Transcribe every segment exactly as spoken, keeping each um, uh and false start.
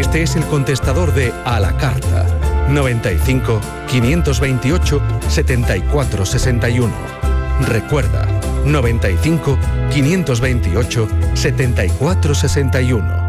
Este es el contestador de A la Carta. noventa y cinco, quinientos veintiocho, setenta y cuatro sesenta y uno. Recuerda, noventa y cinco, quinientos veintiocho, setenta y cuatro sesenta y uno.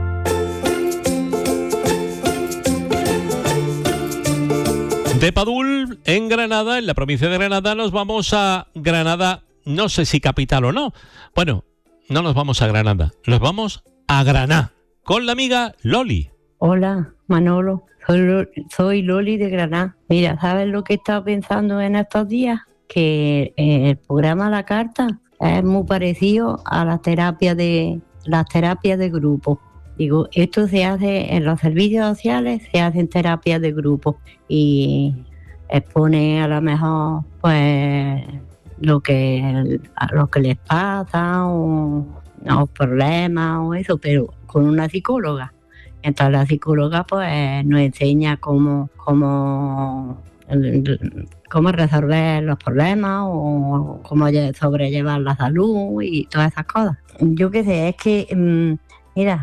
De Padul, en Granada, en la provincia de Granada, nos vamos a Granada, no sé si capital o no. Bueno, no nos vamos a Granada, nos vamos a Graná, con la amiga Loli. Hola, Manolo, soy, soy Loli de Graná. Mira, ¿sabes lo que he estado pensando en estos días? Que el programa La Carta es muy parecido a las terapias de, las terapias de grupo. Digo, esto se hace en los servicios sociales, se hacen terapias de grupo y expone a lo mejor pues lo que lo que les pasa o los problemas o eso, pero con una psicóloga. Entonces la psicóloga pues nos enseña cómo cómo cómo resolver los problemas o cómo sobrellevar la salud y todas esas cosas. Yo qué sé, es que mmm, mira,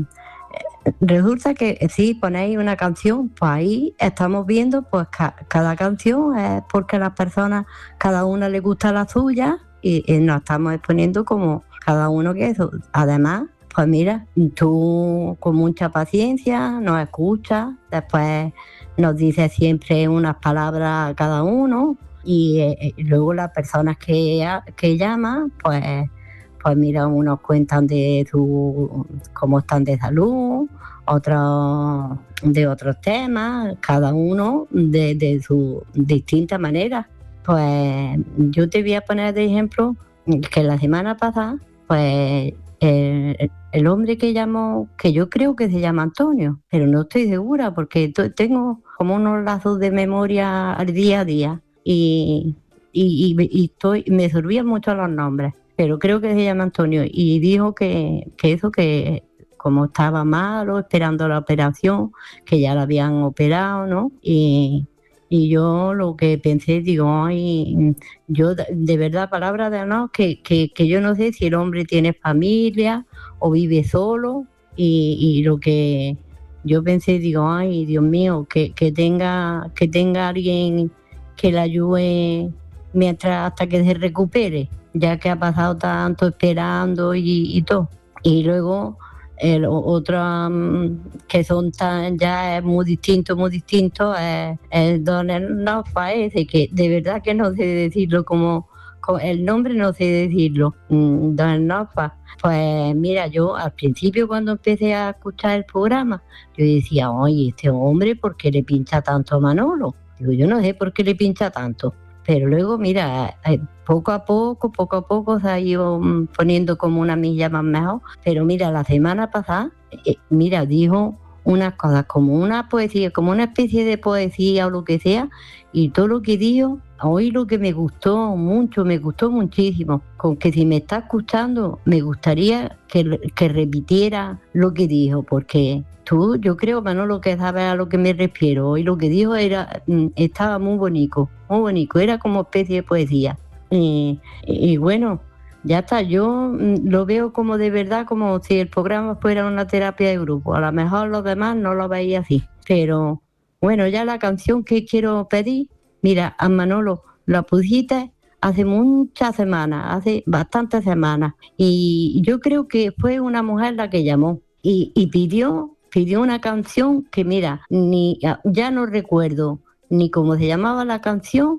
resulta que si ponéis una canción, pues ahí estamos viendo, pues ca- cada canción es porque a las personas, cada una le gusta la suya y, y nos estamos exponiendo como cada uno que eso. Además, pues mira, tú con mucha paciencia nos escuchas, después nos dices siempre unas palabras a cada uno y, eh, y luego las personas que, que llaman, pues... Pues mira, unos cuentan de su cómo están de salud, otros de otros temas, cada uno de, de su distinta manera. Pues yo te voy a poner de ejemplo que la semana pasada, pues el, el hombre que llamó, que yo creo que se llama Antonio, pero no estoy segura porque t- tengo como unos lazos de memoria al día a día y, y, y, y estoy, me servían mucho los nombres. Pero creo que se llama Antonio y dijo que, que eso, que como estaba malo, esperando la operación, que ya la habían operado, ¿no? Y, y yo lo que pensé, digo, ay, yo de verdad, palabra de honor, que, que, que yo no sé si el hombre tiene familia o vive solo y, y lo que yo pensé, digo, ay, Dios mío, que, que tenga que tenga alguien que le ayude mientras hasta que se recupere, ya que ha pasado tanto esperando y, y todo. Y luego el otro um, que son tan ya es muy distinto, muy distinto, es, es Don Enofa ese, que de verdad que no sé decirlo como, como el nombre no sé decirlo, mm, Don Enofa. Pues mira, yo al principio cuando empecé a escuchar el programa, yo decía, oye, este hombre, ¿por qué le pincha tanto a Manolo? Digo, yo no sé por qué le pincha tanto. Pero luego, mira, poco a poco, poco a poco se ha ido poniendo como una milla más mejor. Pero mira, la semana pasada, eh, mira, dijo unas cosas como una poesía, como una especie de poesía o lo que sea, y todo lo que dijo, hoy lo que me gustó mucho, me gustó muchísimo, con que si me está escuchando, me gustaría que, que repitiera lo que dijo, porque tú, yo creo, Manolo, que sabes a lo que me refiero. Hoy lo que dijo era, estaba muy bonito, muy bonito, era como especie de poesía. Y, y bueno, ya está, yo lo veo como de verdad, como si el programa fuera una terapia de grupo. A lo mejor los demás no lo veía así, pero bueno, ya la canción que quiero pedir, mira, a Manolo, la pusiste hace muchas semanas, hace bastantes semanas, y yo creo que fue una mujer la que llamó y, y pidió pidió una canción que mira, ni ya no recuerdo ni cómo se llamaba la canción,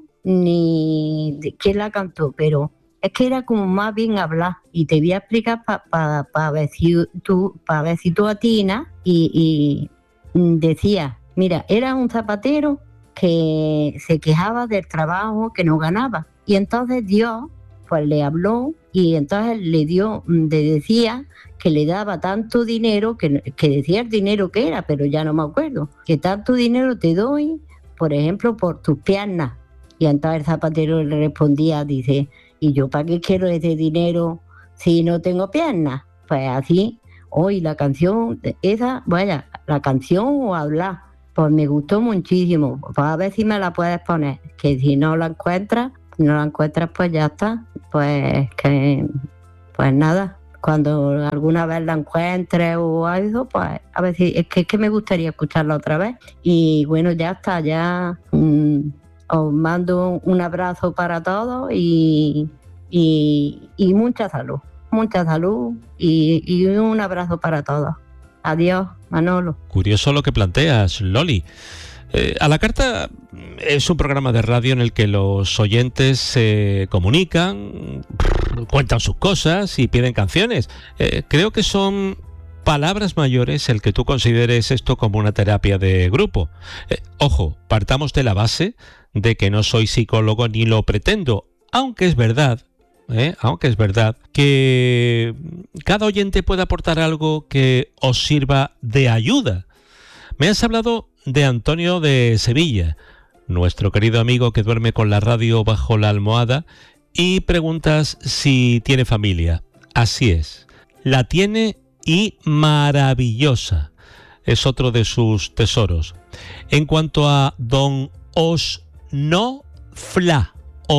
ni de quién la cantó, pero es que era como más bien hablar, y te voy a explicar para pa, pa ver si tú, para ver si tú atinas, y, y decía, mira, era un zapatero que se quejaba del trabajo que no ganaba, y entonces Dios pues le habló y entonces le dio, le decía que le daba tanto dinero, que, que decía el dinero que era, pero ya no me acuerdo, que tanto dinero te doy, por ejemplo, por tus piernas. Y entonces el zapatero le respondía, dice, ¿y yo para qué quiero ese dinero si no tengo piernas? Pues así, hoy la canción, esa, vaya, la canción o hablar, pues me gustó muchísimo. Pues a ver si me la puedes poner, que si no la encuentras, si no la encuentras, pues ya está. Pues que, pues nada, cuando alguna vez la encuentre o algo, pues a ver si es que, es que me gustaría escucharla otra vez. Y bueno, ya está, ya mmm, os mando un abrazo para todos y, y, y mucha salud, mucha salud y, y un abrazo para todos. Adiós, Manolo. Curioso lo que planteas, Loli. Eh, a la Carta es un programa de radio en el que los oyentes se comunican, cuentan sus cosas y piden canciones. Eh, creo que son palabras mayores el que tú consideres esto como una terapia de grupo. Eh, ojo, partamos de la base de que no soy psicólogo ni lo pretendo, aunque es verdad, eh, aunque es verdad que cada oyente puede aportar algo que os sirva de ayuda. Me has hablado de Antonio de Sevilla, nuestro querido amigo que duerme con la radio bajo la almohada, y preguntas si tiene familia. Así es, la tiene y maravillosa. Es otro de sus tesoros. En cuanto a don Osnofla,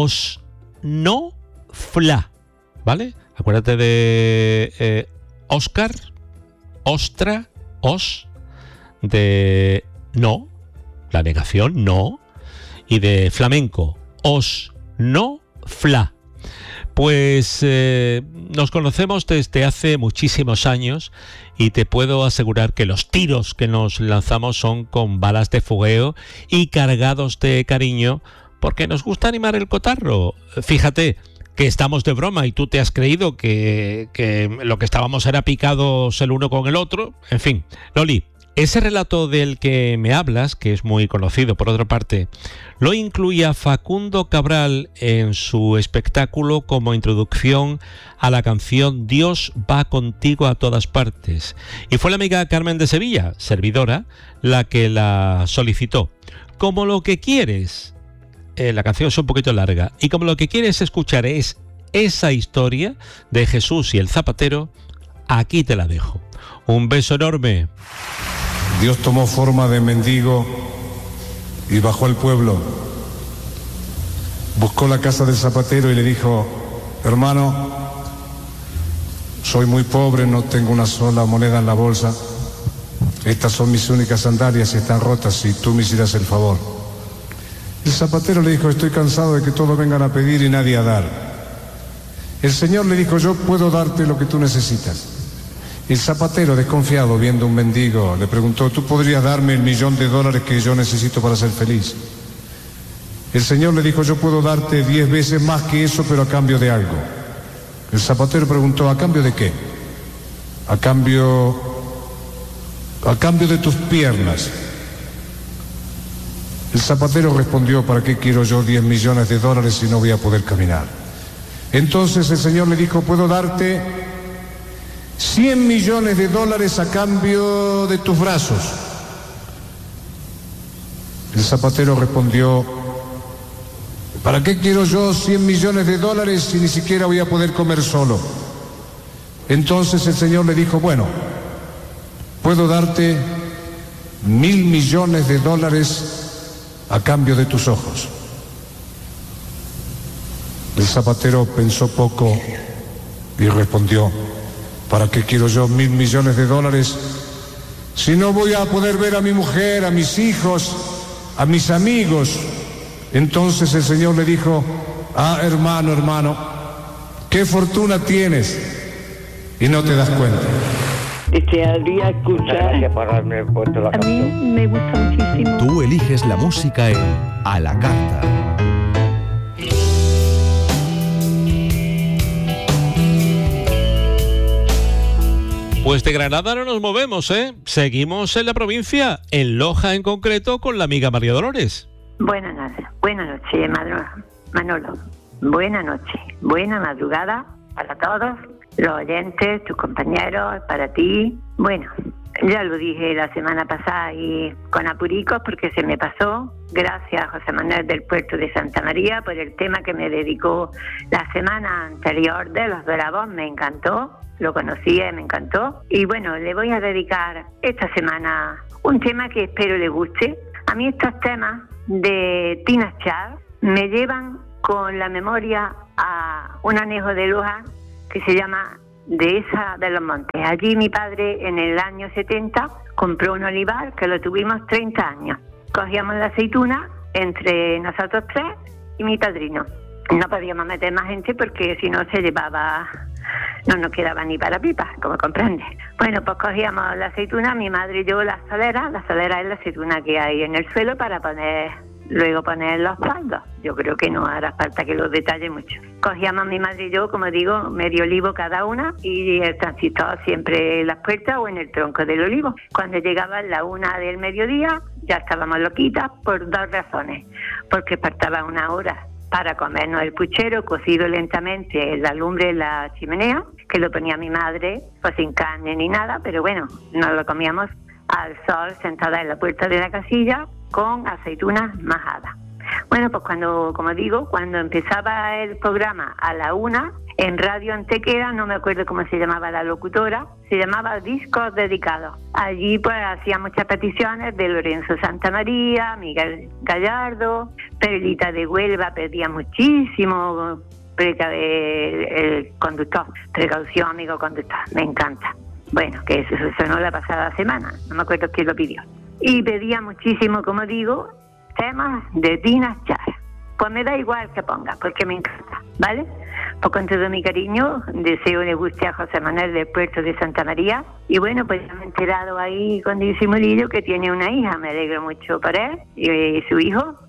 Osnofla, ¿vale? Acuérdate de eh, Oscar, Ostra, Os, de no, la negación, no, y de flamenco, os, no, fla. Pues eh, nos conocemos desde hace muchísimos años y te puedo asegurar que los tiros que nos lanzamos son con balas de fogueo y cargados de cariño porque nos gusta animar el cotarro. Fíjate que estamos de broma y tú te has creído que, que lo que estábamos era picados el uno con el otro. En fin, Loli, ese relato del que me hablas, que es muy conocido por otra parte, lo incluía Facundo Cabral en su espectáculo como introducción a la canción Dios va contigo a todas partes. Y fue la amiga Carmen de Sevilla, servidora, la que la solicitó. Como lo que quieres, eh, la canción es un poquito larga, y como lo que quieres escuchar es esa historia de Jesús y el zapatero, aquí te la dejo. Un beso enorme. Dios tomó forma de mendigo y bajó al pueblo. Buscó la casa del zapatero y le dijo: hermano, soy muy pobre, no tengo una sola moneda en la bolsa. Estas son mis únicas sandalias y están rotas, y tú me hicieras el favor. El zapatero le dijo: estoy cansado de que todos vengan a pedir y nadie a dar. El Señor le dijo: yo puedo darte lo que tú necesitas. El zapatero, desconfiado, viendo un mendigo, le preguntó: ¿tú podrías darme el millón de dólares que yo necesito para ser feliz? El Señor le dijo: yo puedo darte diez veces más que eso, pero a cambio de algo. El zapatero preguntó: ¿a cambio de qué? A cambio... a cambio de tus piernas. El zapatero respondió: ¿para qué quiero yo diez millones de dólares si no voy a poder caminar? Entonces el Señor le dijo: puedo darte cien millones de dólares a cambio de tus brazos. El zapatero respondió: ¿para qué quiero yo cien millones de dólares si ni siquiera voy a poder comer solo? Entonces el Señor le dijo: bueno, puedo darte mil millones de dólares a cambio de tus ojos. El zapatero pensó poco y respondió: ¿para qué quiero yo mil millones de dólares si no voy a poder ver a mi mujer, a mis hijos, a mis amigos? Entonces el Señor le dijo: ah, hermano, hermano, qué fortuna tienes y no te das cuenta. Desearía escuchar. Gracias por haberme puesto la A mí canción. me gusta muchísimo. Tú eliges la música en A la Carta. Pues de Granada no nos movemos, ¿eh? Seguimos en la provincia, en Loja en concreto, con la amiga María Dolores. Buenas noches, buenas noches, Manolo. Buenas noches, buena madrugada para todos, los oyentes, tus compañeros, para ti. Bueno, ya lo dije la semana pasada y con apuricos porque se me pasó. Gracias a José Manuel del Puerto de Santa María por el tema que me dedicó la semana anterior de Los de la Voz. Me encantó, lo conocía y me encantó. Y bueno, le voy a dedicar esta semana un tema que espero le guste. A mí estos temas de Tina Charles me llevan con la memoria a un anejo de Loja que se llama de esa de los montes. Allí mi padre en el año setenta compró un olivar que lo tuvimos treinta años. Cogíamos la aceituna entre nosotros tres y mi padrino. No podíamos meter más gente porque si no se llevaba, no nos quedaba ni para pipas, como comprende. Bueno, pues cogíamos la aceituna, mi madre y yo la solera. La solera es la aceituna que hay en el suelo para poner, luego poner los caldos. Yo creo que no hará falta que los detalle mucho. Cogíamos mi madre y yo, como digo, medio olivo cada una y el transistor siempre en las puertas o en el tronco del olivo. Cuando llegaba la una del mediodía ya estábamos loquitas por dos razones. Porque faltaba una hora para comernos el puchero cocido lentamente en la lumbre en la chimenea, que lo ponía mi madre, pues sin carne ni nada, pero bueno, nos lo comíamos al sol sentada en la puerta de la casilla con aceitunas majadas. Bueno, pues cuando, como digo, cuando empezaba el programa a la una, en Radio Antequera, no me acuerdo cómo se llamaba la locutora, se llamaba Discos Dedicados. Allí pues hacía muchas peticiones de Lorenzo Santamaría, Miguel Gallardo, Perlita de Huelva pedía muchísimo, precaver el conductor, precaución amigo conductor, me encanta. Bueno, que eso sonó la pasada semana, no me acuerdo quién lo pidió. Y pedía muchísimo, como digo, temas de Tina Charra. Pues me da igual que ponga, porque me encanta, ¿vale? Pues con todo mi cariño, deseo le guste a José Manuel del Puerto de Santa María. Y bueno, pues ya me he enterado ahí con disimulillo que tiene una hija. Me alegro mucho por él y su hijo.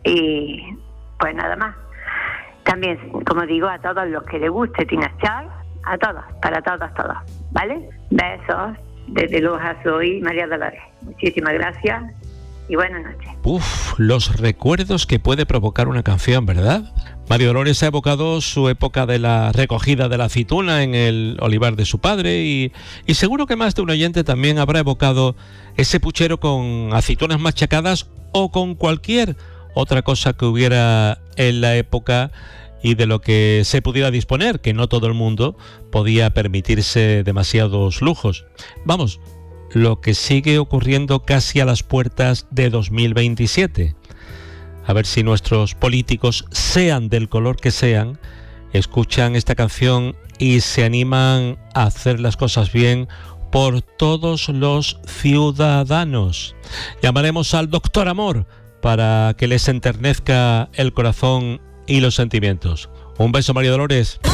Y pues nada más. También, como digo, a todos los que les guste Tina Charra, a todos, para todos, todos, ¿vale? Besos desde Loja, soy María Dolores. Muchísimas gracias y buenas noches. Uf, los recuerdos que puede provocar una canción, ¿verdad? María Dolores ha evocado su época de la recogida de la aceituna en el olivar de su padre y, y seguro que más de un oyente también habrá evocado ese puchero con aceitunas machacadas o con cualquier otra cosa que hubiera en la época y de lo que se pudiera disponer, que no todo el mundo podía permitirse demasiados lujos. Vamos, lo que sigue ocurriendo casi a las puertas de dos mil veintisiete. A ver si nuestros políticos, sean del color que sean, escuchan esta canción y se animan a hacer las cosas bien por todos los ciudadanos. Llamaremos al doctor Amor para que les enternezca el corazón y los sentimientos. Un beso, María Dolores.